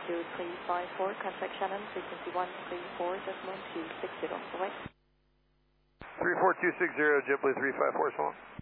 354, contact Shannon, frequency 134.260, away. 34260, JetBlue 354, so long.